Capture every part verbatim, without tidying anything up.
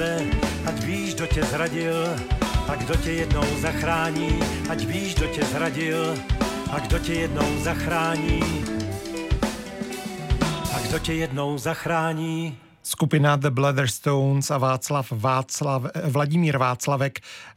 Ať víš, kdo tě zradil, a kdo tě jednou zachrání. Ať víš, kdo tě zradil, a kdo tě jednou zachrání. A kdo tě jednou zachrání. Skupina The Blatherstones a Václav Václav, Vladimír Václavek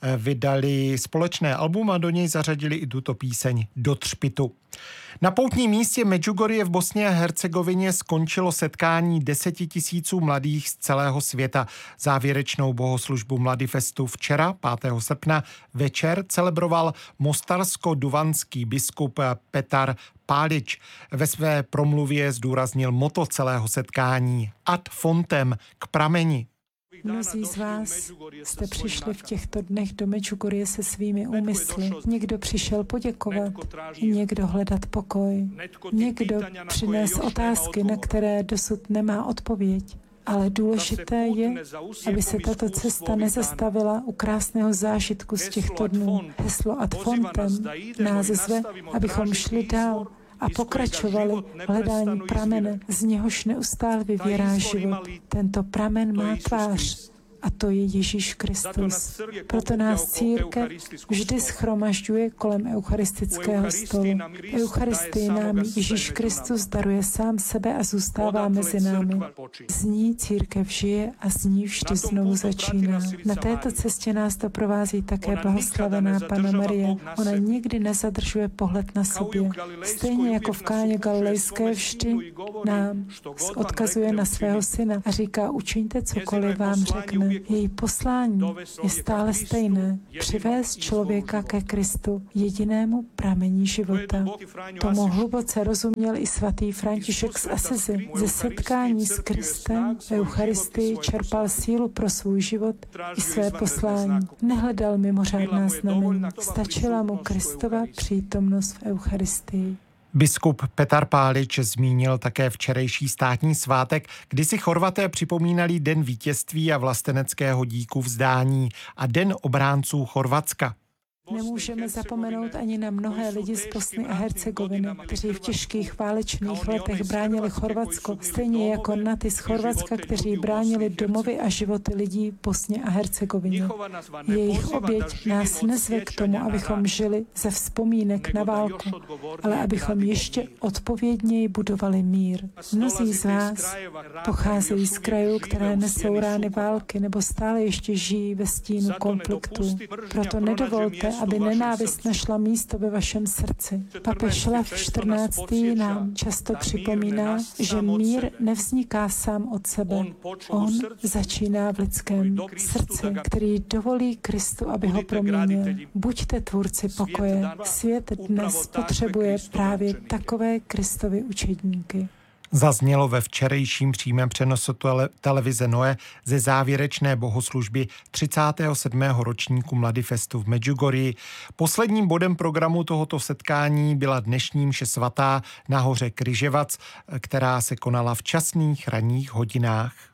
vydali společné album a do něj zařadili i tuto píseň Do třpitu. Na poutním místě Medjugorje v Bosně a Hercegovině skončilo setkání deseti tisíců mladých z celého světa. Závěrečnou bohoslužbu Mladifestu včera, pátého srpna, večer celebroval mostarsko-duvanský biskup Petar Pálič. Ve své promluvě zdůraznil motto celého setkání ad fontem, k prameni. Mnozí z vás jste přišli v těchto dnech do Medjugorje se svými úmysly. Někdo přišel poděkovat, někdo hledat pokoj, někdo přines otázky, na které dosud nemá odpověď. Ale důležité je, aby se tato cesta nezastavila u krásného zážitku z těchto dnů. Heslo ad fontem nás zve, abychom šli dál a pokračovali v hledání pramene, z něhož neustále vyvěrá život. Tento pramen má tvář a to je Ježíš Kristus. Proto nás církev vždy shromažďuje kolem eucharistického stolu. Eucharistii nám Ježíš Kristus daruje sám sebe a zůstává mezi námi. Z ní církev žije a z ní vždy znovu začíná. Na této cestě nás doprovází také blahoslavená Panna Marie. Ona nikdy nezadržuje pohled na sobě. Stejně jako v Káně Galilejské vždy nám odkazuje na svého syna a říká, učiňte cokoliv vám řekne. Její poslání je stále stejné. Přivést člověka ke Kristu, jedinému pramení života. Tomu hluboce rozuměl i svatý František z Asizi. Ze setkání s Kristem v Eucharistii čerpal sílu pro svůj život i své poslání. Nehledal mimořádná znamení. Stačila mu Kristova přítomnost v Eucharistii. Biskup Petar Pálič zmínil také včerejší státní svátek, kdy si Chorvaté připomínali Den vítězství a vlasteneckého díku vzdání a Den obránců Chorvatska. Nemůžeme zapomenout ani na mnohé lidi z Bosny a Hercegoviny, kteří v těžkých válečných letech bránili Chorvatsko, stejně jako na ty z Chorvatska, kteří bránili domovy a životy lidí v Bosně a Hercegovině. Jejich oběť nás nezve k tomu, abychom žili ze vzpomínek na válku, ale abychom ještě odpovědněji budovali mír. Mnozí z vás pocházejí z krajů, které nesou rány války nebo stále ještě žijí ve stínu konfliktu. Proto nedovolte, aby nenávist našla místo ve vašem srdci. Papež Lev čtrnáctý nám často připomíná, že mír nevzniká sám od sebe. On začíná v lidském srdci, který dovolí Kristu, aby ho proměnil. Buďte tvůrci pokoje. Svět dnes potřebuje právě takové Kristovy učedníky. Zaznělo ve včerejším přímém přenosu tele, televize Noe ze závěrečné bohoslužby třicátého sedmého ročníku Mladifestu v Medjugorji. Posledním bodem programu tohoto setkání byla dnešní mše svatá na hoře Kryževac, která se konala v časných ranních hodinách.